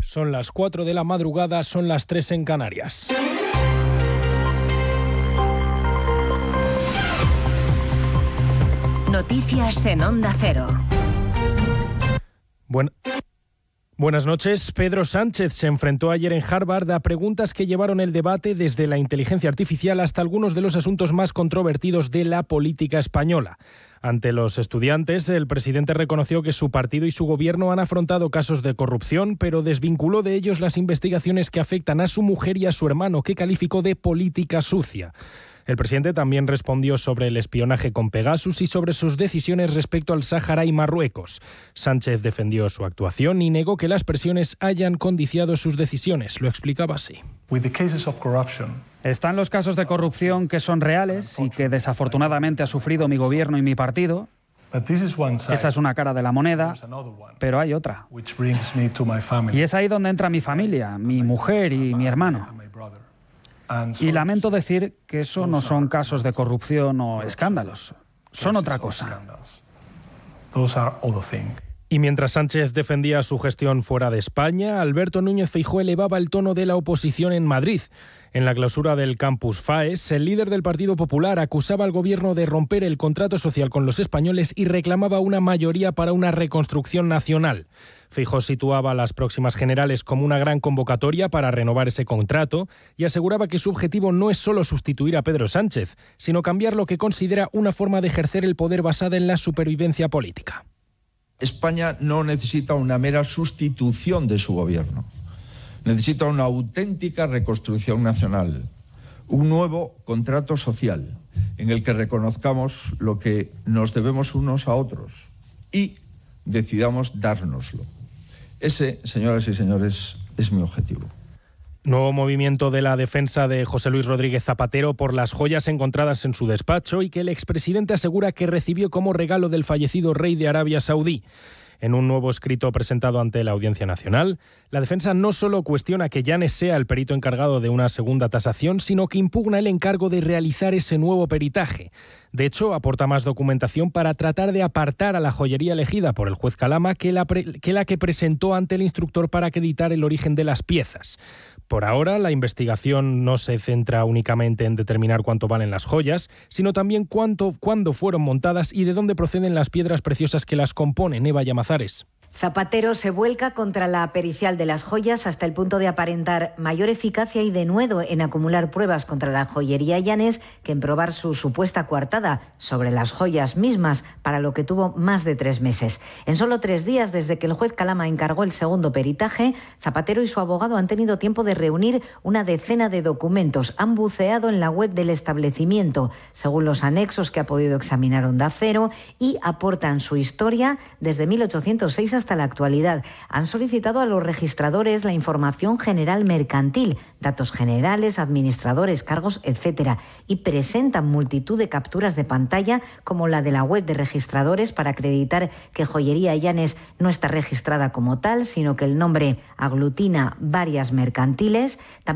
Son las 4 de la madrugada, son las 3 en Canarias. Noticias en Onda Cero. Buenas noches. Pedro Sánchez se enfrentó ayer en Harvard a preguntas que llevaron el debate desde la inteligencia artificial hasta algunos de los asuntos más controvertidos de la política española. Ante los estudiantes, el presidente reconoció que su partido y su gobierno han afrontado casos de corrupción, pero desvinculó de ellos las investigaciones que afectan a su mujer y a su hermano, que calificó de política sucia. El presidente también respondió sobre el espionaje con Pegasus y sobre sus decisiones respecto al Sáhara y Marruecos. Sánchez defendió su actuación y negó que las presiones hayan condiciado sus decisiones. Lo explicaba así. Están los casos de corrupción que son reales y que desafortunadamente ha sufrido mi gobierno y mi partido. Esa es una cara de la moneda, pero hay otra. Y es ahí donde entra mi familia, mi mujer y mi hermano. Y lamento decir que eso no son casos de corrupción o escándalos, son otra cosa. Y mientras Sánchez defendía su gestión fuera de España, Alberto Núñez Feijóo elevaba el tono de la oposición en Madrid. En la clausura del campus FAES, el líder del Partido Popular acusaba al gobierno de romper el contrato social con los españoles y reclamaba una mayoría para una reconstrucción nacional. Feijóo situaba las próximas generales como una gran convocatoria para renovar ese contrato y aseguraba que su objetivo no es solo sustituir a Pedro Sánchez, sino cambiar lo que considera una forma de ejercer el poder basada en la supervivencia política. España no necesita una mera sustitución de su gobierno. Necesita una auténtica reconstrucción nacional, un nuevo contrato social en el que reconozcamos lo que nos debemos unos a otros y decidamos dárnoslo. Ese, señoras y señores, es mi objetivo. Nuevo movimiento de la defensa de José Luis Rodríguez Zapatero por las joyas encontradas en su despacho y que el expresidente asegura que recibió como regalo del fallecido rey de Arabia Saudí. En un nuevo escrito presentado ante la Audiencia Nacional, la defensa no solo cuestiona que Llanes sea el perito encargado de una segunda tasación, sino que impugna el encargo de realizar ese nuevo peritaje. De hecho, aporta más documentación para tratar de apartar a la joyería elegida por el juez Calama que la que presentó ante el instructor para acreditar el origen de las piezas. Por ahora, la investigación no se centra únicamente en determinar cuánto valen las joyas, sino también cuándo fueron montadas y de dónde proceden las piedras preciosas que las componen. Eva Llamazares. Zapatero se vuelca contra la pericial de las joyas hasta el punto de aparentar mayor eficacia y denuedo en acumular pruebas contra la joyería Llanes que en probar su supuesta coartada sobre las joyas mismas, para lo que tuvo más de 3 meses. En solo 3 días desde que el juez Calama encargó el segundo peritaje, Zapatero y su abogado han tenido tiempo de reunir una decena de documentos. Han buceado en la web del establecimiento, según los anexos que ha podido examinar Onda Cero, y aportan su historia desde 1806 hasta la actualidad. Han solicitado a los registradores la información general mercantil, datos generales, administradores, cargos, etcétera, y presentan multitud de capturas de pantalla como la de la web de registradores para acreditar que Joyería Llanes no está registrada como tal, sino que el nombre aglutina varias mercantiles.